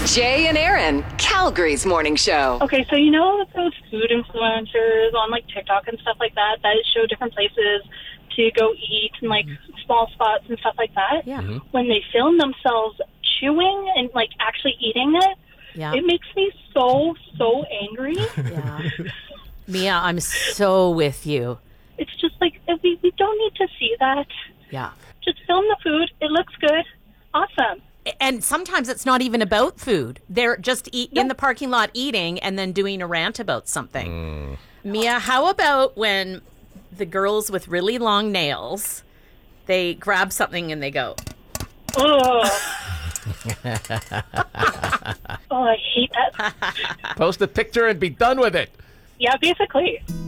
Jay and Aaron, Calgary's morning show. Okay, so you know those food influencers on like TikTok and stuff like that show different places to go eat and like small spots and stuff like that? Yeah. Mm-hmm. When they film themselves chewing and like actually eating it, it makes me so angry. Yeah. Mia, I'm so with you. It's just like, we don't need to see that. Yeah. Just film the food. It looks good. Awesome. And sometimes it's not even about food. They're just in the parking lot eating and then doing a rant about something. Mia, how about when the girls with really long nails, they grab something and they go, Oh, I hate that. Post a picture and be done with it. Yeah, basically.